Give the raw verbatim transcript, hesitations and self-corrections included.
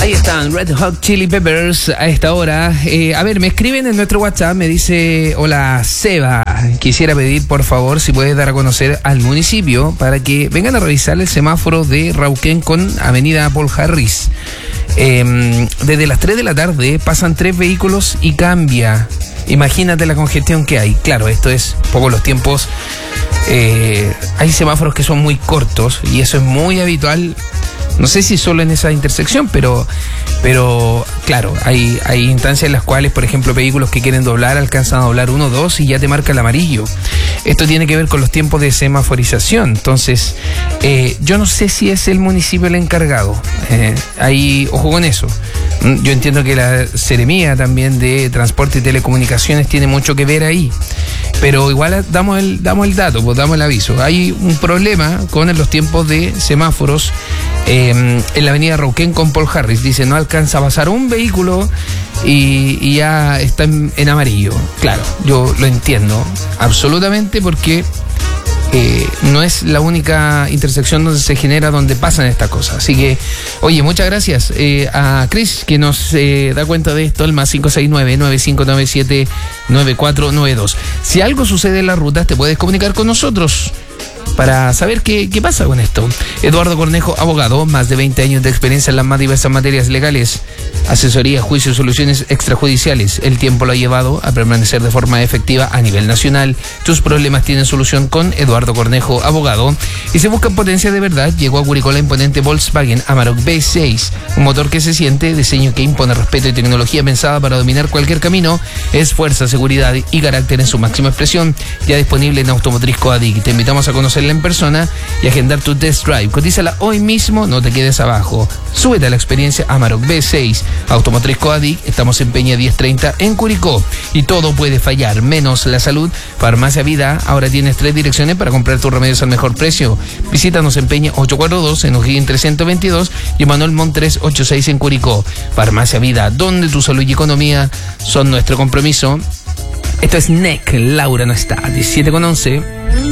Ahí están, Red Hot Chili Peppers a esta hora. Eh, a ver, me escriben en nuestro WhatsApp, me dice: hola Seba, quisiera pedir por favor si puedes dar a conocer al municipio para que vengan a revisar el semáforo de Rauquén con Avenida Paul Harris. Eh, desde las tres de la tarde pasan tres vehículos y cambia. Imagínate la congestión que hay. Claro, esto es poco los tiempos. Eh, hay semáforos que son muy cortos y eso es muy habitual. No sé si solo en esa intersección, pero, pero claro, hay, hay instancias en las cuales, por ejemplo, vehículos que quieren doblar alcanzan a doblar uno o dos y ya te marca el amarillo. Esto tiene que ver con los tiempos de semaforización. Entonces, eh, yo no sé si es el municipio el encargado. Eh, ahí, ojo con eso. Yo entiendo que la Seremía también de Transporte y Telecomunicaciones tiene mucho que ver ahí. Pero igual damos el, damos el dato, pues damos el aviso. Hay un problema con los tiempos de semáforos eh, en la avenida Rauquén con Paul Harris. Dice, no alcanza a pasar un vehículo y, y ya está en, en amarillo. Claro, yo lo entiendo absolutamente porque eh, no es la única intersección donde se genera, donde pasan estas cosas. Así que, oye, muchas gracias eh, a Chris, que nos eh, da cuenta de esto, el más cinco seis nueve, nueve cinco nueve siete, nueve cuatro nueve dos. Si algo sucede en las rutas, te puedes comunicar con nosotros para saber qué, qué pasa con esto. Eduardo Cornejo, abogado, más de veinte años de experiencia en las más diversas materias legales, asesoría, juicios, soluciones extrajudiciales. El tiempo lo ha llevado a permanecer de forma efectiva a nivel nacional. Tus problemas tienen solución con Eduardo Cornejo, abogado. Y si buscan potencia de verdad, llegó a Curicó la imponente Volkswagen Amarok V seis, un motor que se siente, diseño que impone respeto y tecnología pensada para dominar cualquier camino. Es fuerza, seguridad y carácter en su máxima expresión. Ya disponible en Automotriz Coadic. Te invitamos a conocerla en persona y agendar tu test drive. Cotízala hoy mismo, no te quedes abajo. Súbete a la experiencia Amarok V seis. Automotriz Coadic, estamos en Peña diez treinta en Curicó. Y todo puede fallar, menos la salud. Farmacia Vida, ahora tienes tres direcciones para comprar tus remedios al mejor precio. Visítanos en Peña ochocientos cuarenta y dos, en O'Higgins trescientos veintidós y Manuel Montt trescientos ochenta y seis en Curicó. Farmacia Vida, donde tu salud y economía son nuestro compromiso. Esto es N E C, Laura no está, diecisiete con once.